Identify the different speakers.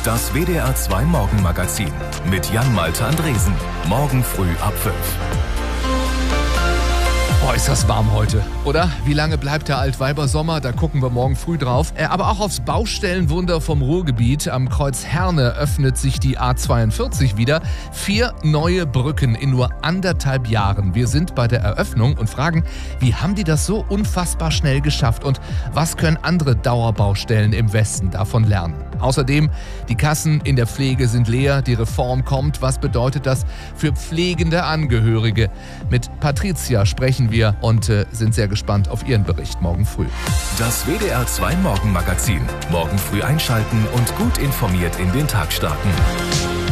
Speaker 1: Das WDR 2 Morgenmagazin mit Jan-Malte Andresen. Morgen früh ab 5.
Speaker 2: Boah, ist das warm heute, oder? Wie lange bleibt der Altweibersommer? Da gucken wir morgen früh drauf. Aber auch aufs Baustellenwunder vom Ruhrgebiet. Am Kreuz Herne öffnet sich die A42 wieder. 4 neue Brücken in nur 1,5 Jahren. Wir sind bei der Eröffnung und fragen, wie haben die das so unfassbar schnell geschafft? Und was können andere Dauerbaustellen im Westen davon lernen? Außerdem, die Kassen in der Pflege sind leer, die Reform kommt. Was bedeutet das für pflegende Angehörige? Mit Patricia sprechen wir und sind sehr gespannt auf Ihren Bericht morgen früh.
Speaker 1: Das WDR 2 Morgenmagazin. Morgen früh einschalten und gut informiert in den Tag starten.